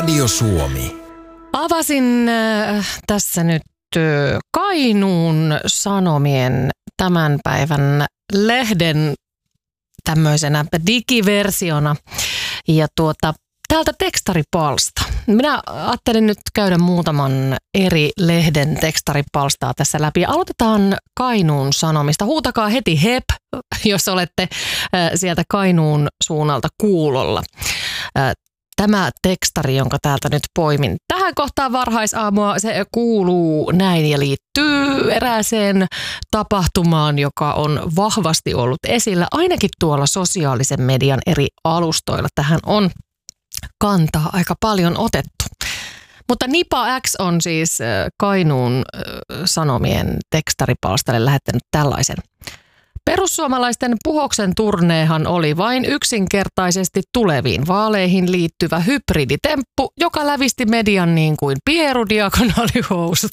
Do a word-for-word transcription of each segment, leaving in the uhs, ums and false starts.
Radio Suomi. Avasin äh, tässä nyt äh, Kainuun Sanomien tämän päivän lehden tämmöisenä digiversiona ja tuota täältä tekstaripalsta. Minä ajattelin nyt käydä muutaman eri lehden tekstaripalstaa tässä läpi. Aloitetaan Kainuun Sanomista. Huutakaa heti hep, jos olette äh, sieltä Kainuun suunnalta kuulolla. Äh, Tämä tekstari, jonka täältä nyt poimin tähän kohtaan varhaisaamua, se kuuluu näin ja liittyy erääseen tapahtumaan, joka on vahvasti ollut esillä, ainakin tuolla sosiaalisen median eri alustoilla. Tähän on kantaa aika paljon otettu. Mutta Nipa X on siis Kainuun Sanomien tekstaripalstalle lähettänyt tällaisen. Perussuomalaisten Puhoksen turneehan oli vain yksinkertaisesti tuleviin vaaleihin liittyvä hybriditemppu, joka lävisti median niin kuin pierudiagonaalihousut.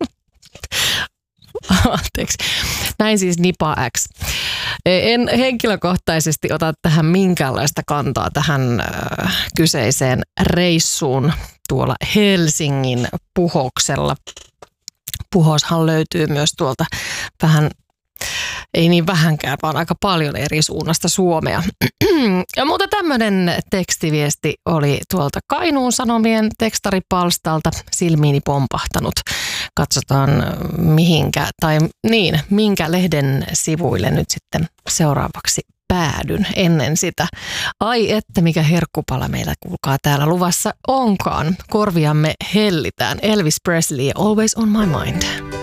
Anteeksi. Näin siis Nipa X. En henkilökohtaisesti ota tähän minkäänlaista kantaa tähän äh, kyseiseen reissuun tuolla Helsingin Puhoksella. Puhoshan löytyy myös tuolta vähän, ei niin vähänkään, vaan aika paljon eri suunnasta Suomea. Ja mutta tämmöinen tekstiviesti oli tuolta Kainuun Sanomien tekstaripalstalta silmiini pompahtanut. Katsotaan mihinkä, tai niin, minkä lehden sivuille nyt sitten seuraavaksi päädyn ennen sitä. Ai että mikä herkkupala meillä kuulkaa täällä luvassa onkaan. Korviamme hellitään. Elvis Presley, Always on my mind.